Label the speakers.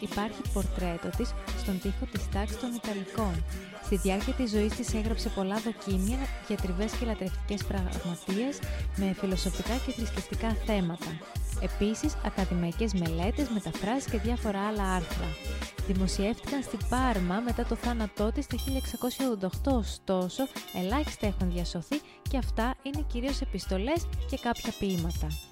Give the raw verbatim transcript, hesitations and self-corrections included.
Speaker 1: υπάρχει πορτρέτο της στον τοίχο της τάξης των Ιταλικών. Στη διάρκεια της ζωής της έγραψε πολλά δοκίμια για τριβές και λατρευτικές πραγματείες με φιλοσοφικά και θρησκευτικά θέματα. Επίσης, ακαδημαϊκές μελέτες, μεταφράσεις και διάφορα άλλα άρθρα. Δημοσιεύτηκαν στην Πάρμα μετά το θάνατό της το χίλια εξακόσια ογδόντα οκτώ, ωστόσο, ελάχιστα έχουν διασωθεί και αυτά είναι κυρίως επιστολές και κάποια ποίηματα.